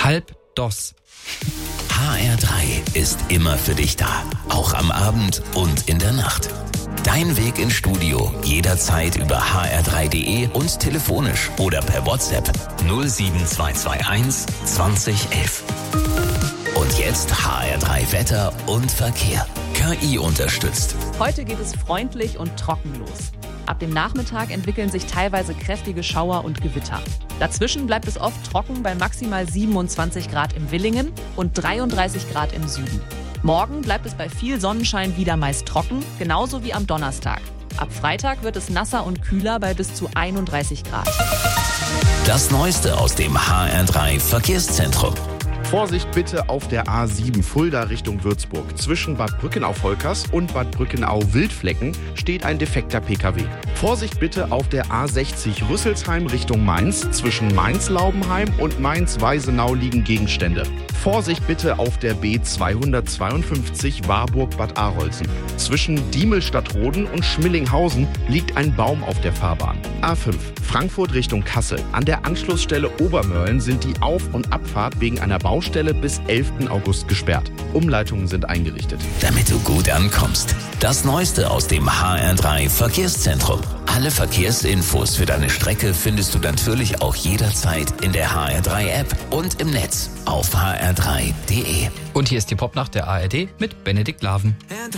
Halb DOS. HR3 ist immer für dich da, auch am Abend und in der Nacht. Dein Weg ins Studio jederzeit über hr3.de und telefonisch oder per WhatsApp 07221 2011. Und jetzt HR3 Wetter und Verkehr. KI unterstützt. Heute geht es freundlich und trocken los. Ab dem Nachmittag entwickeln sich teilweise kräftige Schauer und Gewitter. Dazwischen bleibt es oft trocken bei maximal 27 Grad im Villingen und 33 Grad im Süden. Morgen bleibt es bei viel Sonnenschein wieder meist trocken, genauso wie am Donnerstag. Ab Freitag wird es nasser und kühler bei bis zu 31 Grad. Das Neueste aus dem HR3 Verkehrszentrum. Vorsicht bitte auf der A7 Fulda Richtung Würzburg. Zwischen Bad Brückenau-Volkers und Bad Brückenau-Wildflecken steht ein defekter Pkw. Vorsicht bitte auf der A60 Rüsselsheim Richtung Mainz. Zwischen Mainz-Laubenheim und Mainz-Weisenau liegen Gegenstände. Vorsicht bitte auf der B252 Warburg-Bad Arolsen. Zwischen Diemelstadtroden und Schmillinghausen liegt ein Baum auf der Fahrbahn. A5 Frankfurt Richtung Kassel. An der Anschlussstelle Obermörlen sind die Auf- und Abfahrt wegen einer Baustelle bis 11. August gesperrt. Umleitungen sind eingerichtet. Damit du gut ankommst. Das Neueste aus dem HR3 Verkehrszentrum. Alle Verkehrsinfos für deine Strecke findest du natürlich auch jederzeit in der HR3-App und im Netz auf hr3.de. Und hier ist die Popnacht der ARD mit Benedikt Laven.